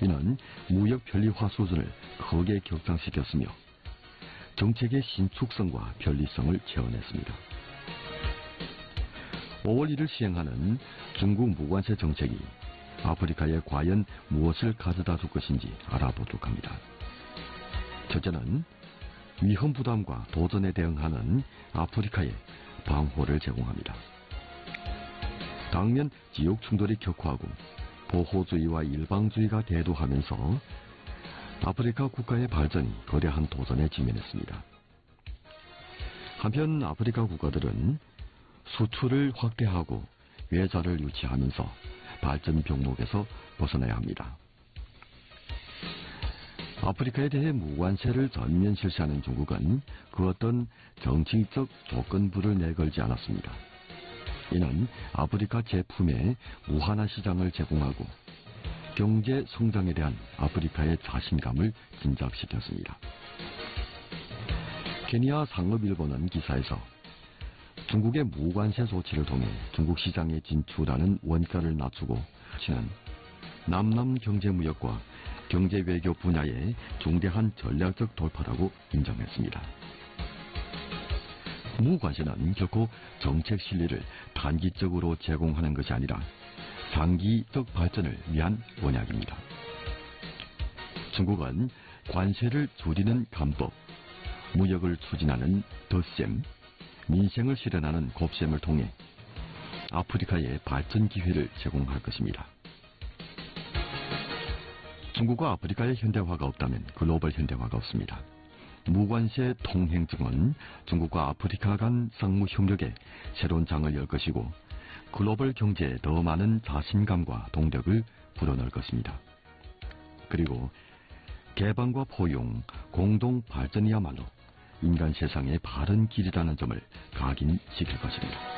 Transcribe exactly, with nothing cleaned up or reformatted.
이는 무역 편리화 수준을 크게 격상시켰으며 정책의 신축성과 편리성을 제언했습니다. 오월 일일 시행하는 중국 무관세 정책이 아프리카에 과연 무엇을 가져다 줄 것인지 알아보도록 합니다. 첫째는 위험 부담과 도전에 대응하는 아프리카에 방호를 제공합니다. 당면 지역 충돌이 격화하고 보호주의와 일방주의가 대두하면서 아프리카 국가의 발전이 거대한 도전에 직면했습니다. 한편 아프리카 국가들은 수출을 확대하고 외자를 유치하면서 발전 병목에서 벗어나야 합니다. 아프리카에 대해 무관세를 전면 실시하는 중국은 그 어떤 정치적 조건부를 내걸지 않았습니다. 이는 아프리카 제품의 무한한 시장을 제공하고 경제 성장에 대한 아프리카의 자신감을 진작시켰습니다. 케니아 상업일보는 기사에서 중국의 무관세 조치를 통해 중국 시장에 진출하는 원가를 낮추고 치는 남남 경제무역과 경제외교 분야의 중대한 전략적 돌파라고 인정했습니다. 무관세는 결코 정책 실리를 단기적으로 제공하는 것이 아니라 장기적 발전을 위한 원약입니다. 중국은 관세를 줄이는 감법, 무역을 추진하는 덧셈, 민생을 실현하는 곱셈을 통해 아프리카에 발전 기회를 제공할 것입니다. 중국과 아프리카의 현대화가 없다면 글로벌 현대화가 없습니다. 무관세 통행증은 중국과 아프리카 간 상무 협력에 새로운 장을 열 것이고 글로벌 경제에 더 많은 자신감과 동력을 불어넣을 것입니다. 그리고 개방과 포용, 공동 발전이야말로 인간 세상의 바른 길이라는 점을 각인시킬 것입니다.